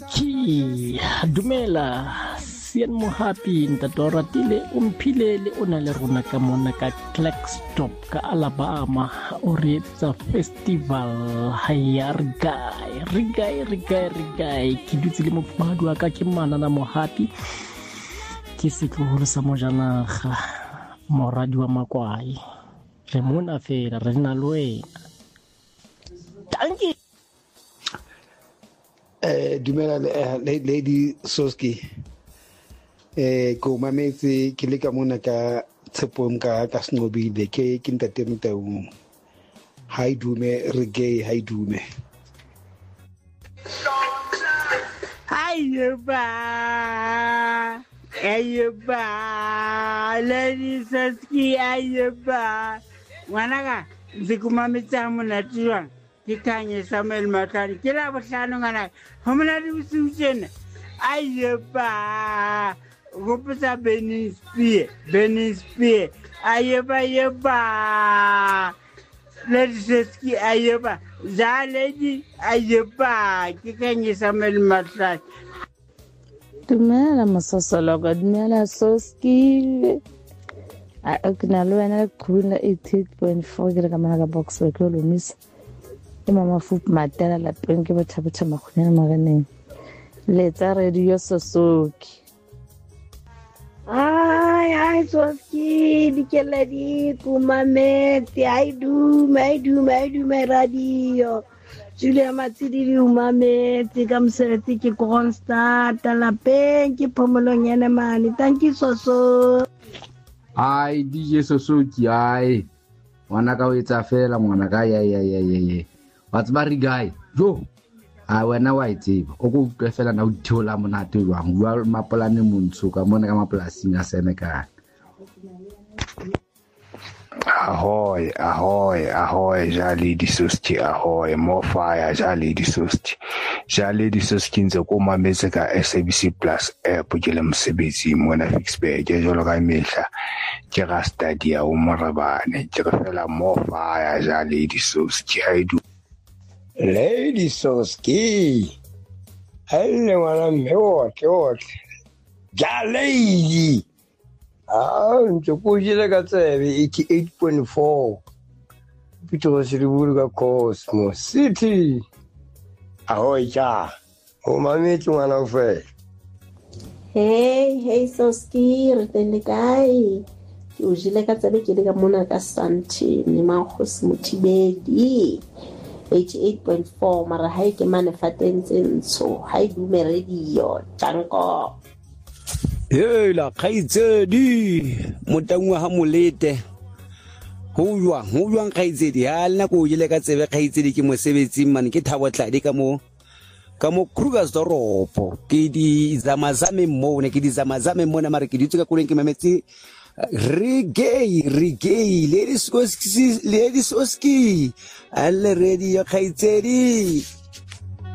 Ki dumela sien mo happy ntatora tile umphilele o na le rona ka mona ka Clackstop ka Alabama o re etsa festival ya rigai ke dutse le mofumahadi wa ka ke Manana mo happy ke setloholo sa Mojanaga moradi wa Makwai re mona fela re na le wena. Thank you. Dumela Lady Soski ko mametse ke le ka mona ka tshepong ka Snobile ke ntate Motau hai dume reggae hai dume ayuba Lady Soski ayuba ngwanaka nzikumametse mona tjwa ke kanye Samuel Matladi ke la bohlano ngana ho mona di busutsena ayeba gopotsa Benin Spear ayeba Lady Soski ayeba za lady ayeba ke kanye Samuel Matladi. Dumela masosologa dumela Soski a okna lo ena kuna 88.4 ke ka mana ka box wa ke lo misa ke mama fup matela la peng ke bathabotha makhunyana maganeng letsa radio Sosoki ai Soski dikeledi kumamete ai dume radio Julia Matsidi di umamete ka mosebetsi ke Constant la peng ke phomolong yana mane. Thank you Soso. Ai DJ Sosoki ai ngwana ka o etsa fela ngwana ka ya what's bari guy jo a wena wa itseba o go utlwe fela na o thola monate jwang wa mapolane montsho ka mona ka mapolasing a Senekal. Ahoy, Jali di Soski, ahoy, more fire, Jali di Soski. Jali di Soski nze ko mametse ka SABC Plus app ke le mosebetsi mona Fixburg ke jolo ka mehla ke ga stadia o Morabane ke re fela more fire Jali di Soski I do. Lady Soski haile wana mewote Jali ntsukujile ka tsebe 88.4 Pitoro Siliburu ka Cosmo City ahoy cha o mametse ngwana fe. Hey Soski re tele kae ke o jile ka tsebe ke le ka mona ka Santi ni Makgosi Mothibedi 88.4 mara hai ke mane fatentse ntsho hai dume radio tanko. Hela khaitsedi motangwa ha molete ho jwang khaitsedi ha lena ko jile ka tsebe khaitsedi ke mosebetsi mane ke Thabotladi ka mo Krugersdorp ke di zamazame mona mara ke ditse ka koleng ke mametse reggae Lady Soski alle radio khaitsedi.